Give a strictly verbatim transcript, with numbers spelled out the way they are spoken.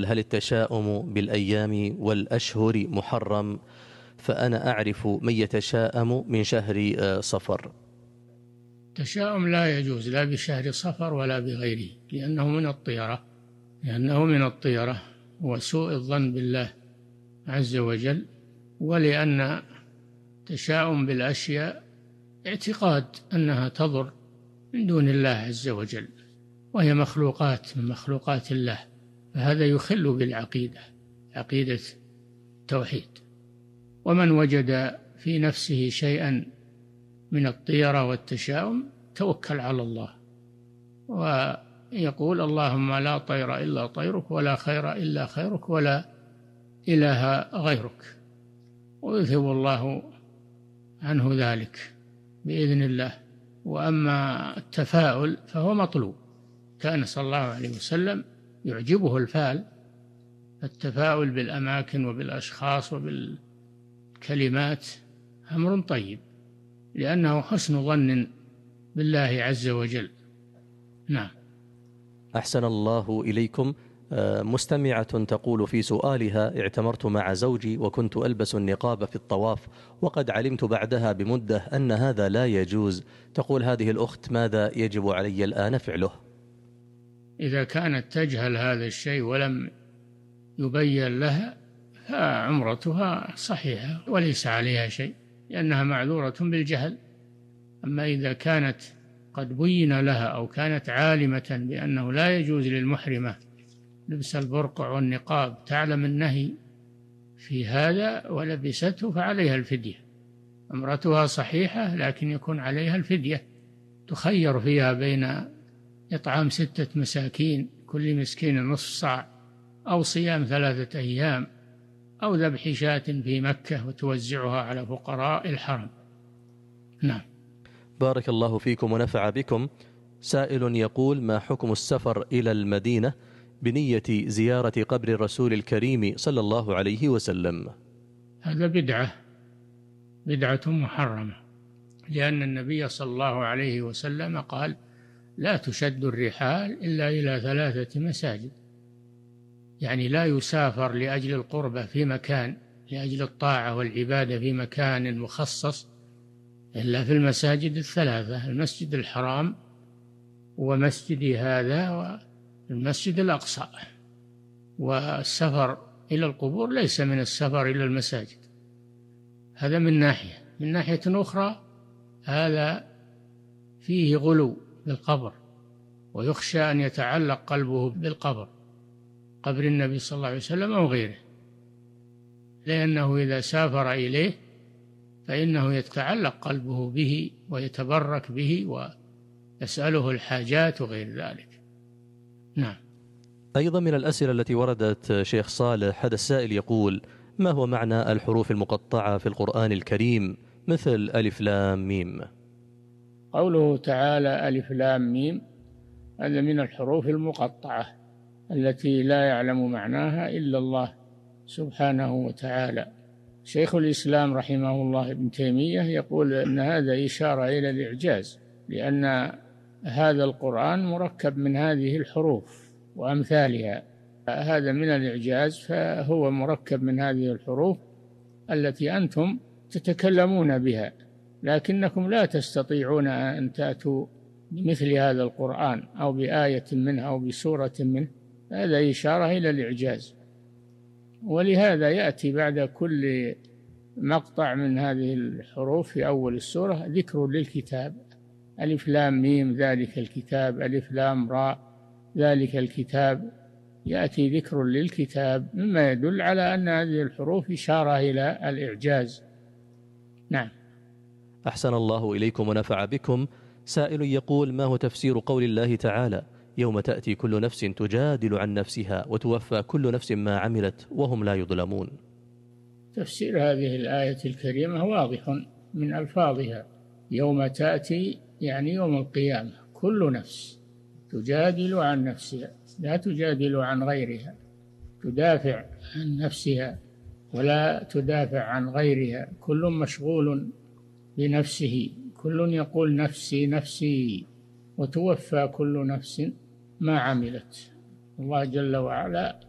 يقول: هل التشاؤم بالأيام والأشهر محرم؟ فأنا أعرف من يتشاءم من شهر صفر. التشاؤم لا يجوز لا بشهر صفر ولا بغيره، لأنه من الطيرة لأنه من الطيرة وسوء الظن بالله عز وجل، ولأن التشاؤم بالأشياء اعتقاد أنها تضر من دون الله عز وجل، وهي مخلوقات من مخلوقات الله، فهذا يخل بالعقيدة، عقيدة التوحيد. ومن وجد في نفسه شيئا من الطيرة والتشاؤم توكل على الله ويقول: اللهم لا طير إلا طيرك، ولا خير إلا خيرك، ولا إله غيرك، ويذهب الله عنه ذلك بإذن الله. وأما التفاؤل فهو مطلوب، كان صلى الله عليه وسلم يعجبه الفال، التفاؤل بالأماكن وبالأشخاص وبالكلمات أمر طيب، لأنه حسن ظن بالله عز وجل. نعم. أحسن الله إليكم. مستمعة تقول في سؤالها: اعتمرت مع زوجي وكنت ألبس النقاب في الطواف، وقد علمت بعدها بمدة أن هذا لا يجوز. تقول هذه الأخت: ماذا يجب علي الآن فعله؟ إذا كانت تجهل هذا الشيء ولم يبين لها فعمرتها صحيحة وليس عليها شيء، لأنها معذورة بالجهل. أما إذا كانت قد بين لها أو كانت عالمة بأنه لا يجوز للمحرمة لبس البرقع والنقاب، تعلم النهي في هذا ولبسته، فعليها الفدية. عمرتها صحيحة لكن يكون عليها الفدية، تخير فيها بين إطعام ستة مساكين كل مسكين نصف صاع، أو صيام ثلاثة أيام، أو ذبح شاة في مكة وتوزعها على فقراء الحرم. نعم. بارك الله فيكم ونفع بكم. سائل يقول: ما حكم السفر إلى المدينة بنية زيارة قبر الرسول الكريم صلى الله عليه وسلم؟ هذا بدعة بدعة محرمة، لأن النبي صلى الله عليه وسلم قال: لا تشد الرحال إلا إلى ثلاثة مساجد، يعني لا يسافر لأجل القربة في مكان، لأجل الطاعة والعبادة في مكان مخصص، إلا في المساجد الثلاثة: المسجد الحرام ومسجدي هذا والمسجد الأقصى. والسفر إلى القبور ليس من السفر إلى المساجد، هذا من ناحية. من ناحية أخرى هذا فيه غلو بالقبر، ويخشى أن يتعلق قلبه بالقبر، قبر النبي صلى الله عليه وسلم أو غيره، لأنه إذا سافر إليه فإنه يتعلق قلبه به ويتبرك به ويسأله الحاجات وغير ذلك. نعم. أيضا من الأسئلة التي وردت شيخ صالح، هذا السائل يقول: ما هو معنى الحروف المقطعة في القرآن الكريم مثل ألف لام ميم؟ قوله تعالى ألف لام ميم هذا من الحروف المقطعة التي لا يعلم معناها إلا الله سبحانه وتعالى. شيخ الإسلام رحمه الله ابن تيمية يقول أن هذا إشارة إلى الإعجاز، لأن هذا القرآن مركب من هذه الحروف وأمثالها، هذا من الإعجاز، فهو مركب من هذه الحروف التي أنتم تتكلمون بها، لكنكم لا تستطيعون أن تأتوا بمثل هذا القرآن أو بآية منه أو بسورة منه، هذا إشارة إلى الإعجاز. ولهذا يأتي بعد كل مقطع من هذه الحروف في أول السورة ذكر للكتاب: ألف لام ميم ذلك الكتاب، ألف لام راء ذلك الكتاب، يأتي ذكر للكتاب، مما يدل على أن هذه الحروف إشارة إلى الإعجاز. نعم. أحسن الله إليكم ونفع بكم. سائل يقول: ما هو تفسير قول الله تعالى: يوم تأتي كل نفس تجادل عن نفسها وتوفى كل نفس ما عملت وهم لا يظلمون؟ تفسير هذه الآية الكريمة واضح من ألفاظها: يوم تأتي يعني يوم القيامة، كل نفس تجادل عن نفسها، لا تجادل عن غيرها، تدافع عن نفسها ولا تدافع عن غيرها، كل مشغول بنفسه، كل يقول نفسي نفسي، وتوفى كل نفس ما عملت. الله جل وعلا